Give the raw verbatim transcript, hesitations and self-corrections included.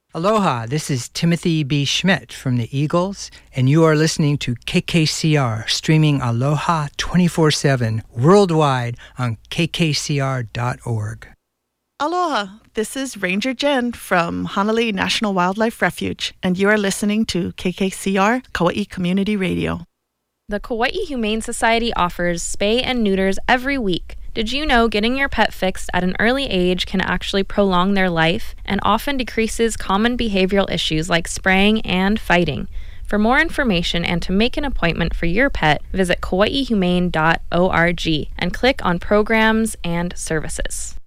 Aloha, this is Timothy B. Schmidt from the Eagles, and you are listening to K K C R, streaming Aloha twenty-four seven worldwide on K K C R dot org. Aloha, this is Ranger Jen from Hanalei National Wildlife Refuge, and you are listening to K K C R, Kauai Community Radio. The Kauai Humane Society offers spay and neuters every week. Did you know getting your pet fixed at an early age can actually prolong their life and often decreases common behavioral issues like spraying and fighting? For more information and to make an appointment for your pet, visit kauai humane dot org and click on Programs and Services.